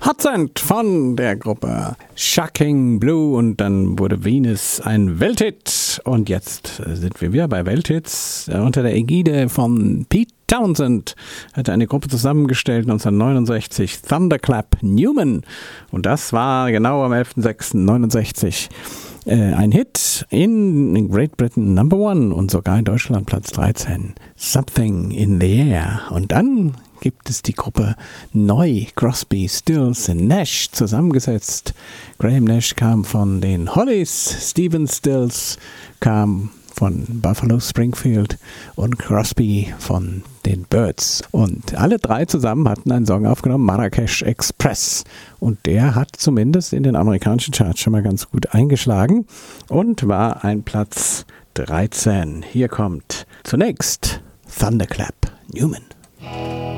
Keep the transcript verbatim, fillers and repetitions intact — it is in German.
Hot Scent von der Gruppe Shocking Blue und dann wurde Venus ein Welthit und jetzt sind wir wieder bei Welthits unter der Ägide von Pete Townshend hat eine Gruppe zusammengestellt neunzehnhundertneunundsechzig, Thunderclap Newman und das war genau am elfter sechster neunundsechzig äh, ein Hit in Great Britain Number One und sogar in Deutschland Platz dreizehn, Something in the Air und dann gibt es die Gruppe neu, Crosby, Stills und Nash zusammengesetzt. Graham Nash kam von den Hollies, Stephen Stills kam von Buffalo Springfield und Crosby von den Byrds. Und alle drei zusammen hatten einen Song aufgenommen, Marrakesh Express. Und der hat zumindest in den amerikanischen Charts schon mal ganz gut eingeschlagen und war ein Platz dreizehn. Hier kommt zunächst Thunderclap Newman.